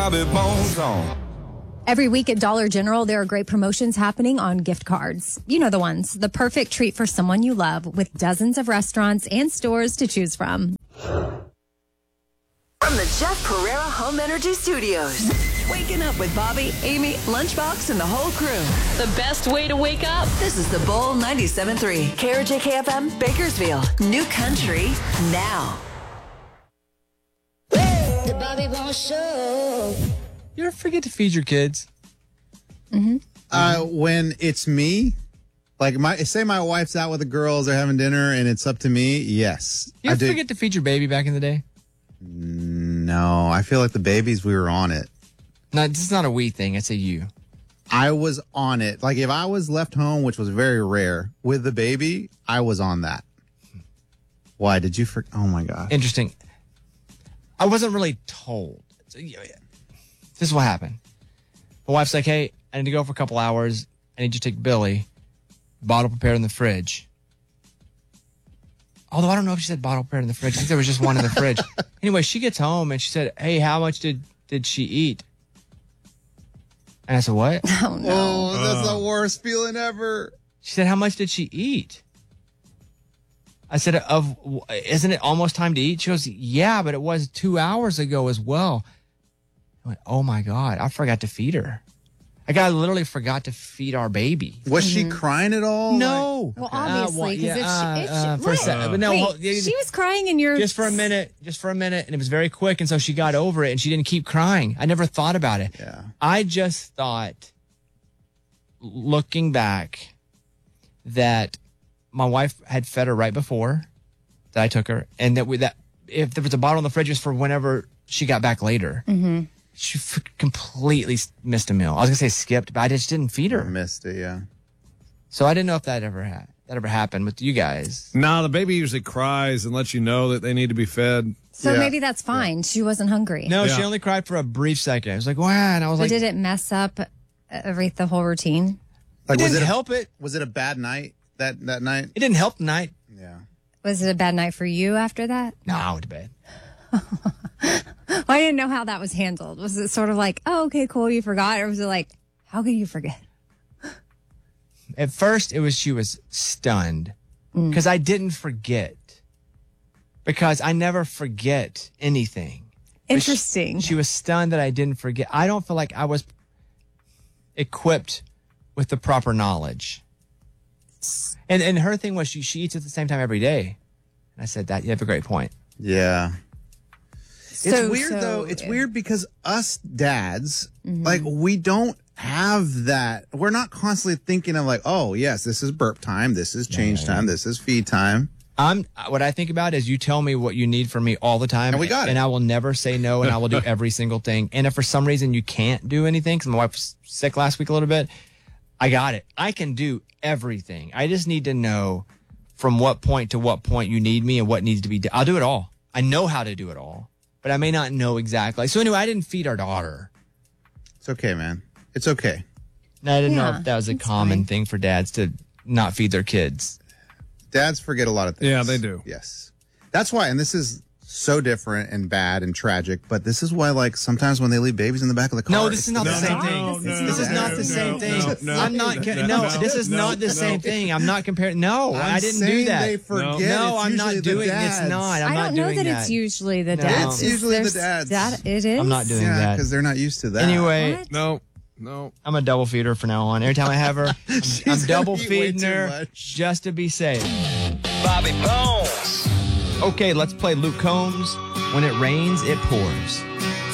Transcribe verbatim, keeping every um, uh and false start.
Bobby Bones on. Every week at Dollar General, there are great promotions happening on gift cards. You know the ones, the perfect treat for someone you love, with dozens of restaurants and stores to choose from. From the Jeff Pereira Home Energy Studios. Waking up with Bobby, Amy, Lunchbox, and the whole crew. The best way to wake up. This is the Bull ninety-seven point three. K R J K F M, Bakersfield. New country now. The Bobby Bones Show. You ever forget to feed your kids? Mm-hmm. Uh, when it's me, like my say my wife's out with the girls, they're having dinner, and it's up to me. Yes, You I ever do. forget to feed your baby back in the day? No, I feel like the babies, we were on it. No, this is not a we thing. It's a you. I was on it. Like if I was left home, which was very rare, with the baby, I was on that. Why did you for? Oh my god! Interesting. I wasn't really told. So, yeah, yeah. This is what happened. My wife's like, hey, I need to go for a couple hours. I need you to take Billy. Bottle prepared in the fridge. Although I don't know if she said bottle prepared in the fridge. I think there was just one in the fridge. Anyway, she gets home and she said, hey, how much did, did she eat? And I said, what? Oh, no. Oh, that's the worst feeling ever. She said, how much did she eat? I said, "Of isn't it almost time to eat?" She goes, yeah, but it was two hours ago as well. I went, oh my God, I forgot to feed her. Like I literally forgot to feed our baby. Was she crying at all? No. Well, Uh, obviously, well, because yeah, if she, if she uh, uh, for a wait, second. But no, wait, hold- yeah, she was crying and you're just for a minute, just for a minute, and it was very quick, and so she got over it, and she didn't keep crying. I never thought about it. Yeah. I just thought, looking back, that my wife had fed her right before that I took her, and that we, that if there was a bottle in the fridge, it was for whenever she got back later. Mm-hmm. She f- completely s- missed a meal. I was gonna say skipped, but I just didn't feed her. Missed it, yeah. So I didn't know if that ever had that ever happened with you guys. No, the baby usually cries and lets you know that they need to be fed. So Yeah. maybe that's fine. She wasn't hungry. No, Yeah. she only cried for a brief second. I was like, wow, and I was But like, did it mess up every the whole routine? Like, it was didn't it a, help it. Was it a bad night that that night? It didn't help tonight. Yeah. Was it a bad night for you after that? No, I went to bed. Well, I didn't know how that was handled. Was it sort of like, oh, okay, cool, you forgot? Or was it like, how could you forget? At first, it was she was stunned because I didn't forget. Because I never forget anything. But Interesting. She, she was stunned that I didn't forget. I don't feel like I was equipped with the proper knowledge. And and her thing was she, she eats at the same time every day. And I said that you have a great point. Yeah. So- it's weird so- though. It's weird because us dads, like we don't have that. We're not constantly thinking of like, oh yes, this is burp time. This is change time. This is feed time. I'm what I think about is you tell me what you need from me all the time, And we got it. and I will never say no, and I will do every single thing. And if for some reason you can't do anything, because my wife was sick last week a little bit, I got it. I can do everything. I just need to know from what point to what point you need me and what needs to be done. I'll do it all. I know how to do it all, but I may not know exactly. So anyway, I didn't feed our daughter. It's okay, man. It's okay. And I didn't know Yeah, if that was a that's common fine. thing for dads to not feed their kids. Dads forget a lot of things. Yeah, they do. Yes. That's why, and this is so different and bad and tragic, but this is why, like, sometimes when they leave babies in the back of the car. No, this is not the it's same bad. thing. No, no, This is no, not the no, same no, thing. no, I'm not. no, No, no, this is no, not the no. same thing. I'm not comparing. No, I'm I didn't do saying that. They forget. No, It's I'm not usually the doing. It's dads. not. I'm I not don't know doing that, that. it's usually the No. dads. It's Is usually the there's- dads. That, it is? I'm not doing Yeah, that. because they're not used to that. Anyway, What? No, no. I'm a double feeder from now on. Every time I have her, I'm, She's I'm gonna double eat way feeding too her much. just to be safe. Bobby Bones. Okay, let's play Luke Combs. When it rains, it pours.